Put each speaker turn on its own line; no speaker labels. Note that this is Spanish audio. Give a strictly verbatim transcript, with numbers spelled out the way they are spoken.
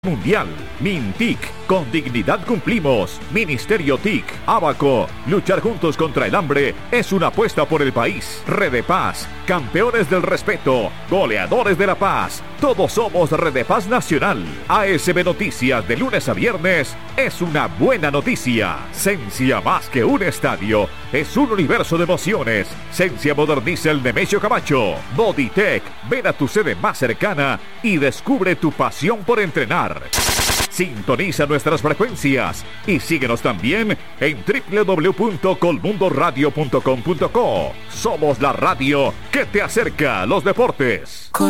Mundial. Mintic, con dignidad cumplimos. Ministerio T I C, Abaco, luchar juntos contra el hambre es una apuesta por el país. Redepaz, campeones del respeto, goleadores de la paz. Todos somos Redepaz Nacional. A S B Noticias de lunes a viernes es una buena noticia. Sencia, más que un estadio, es un universo de emociones. Sencia moderniza el Nemesio Camacho. Bodytech, ven a tu sede más cercana y descubre tu pasión por entrenar. Sintoniza nuestras frecuencias y síguenos también en doble u doble u doble u punto colmundo radio punto com punto co. Somos la radio que te acerca a los deportes.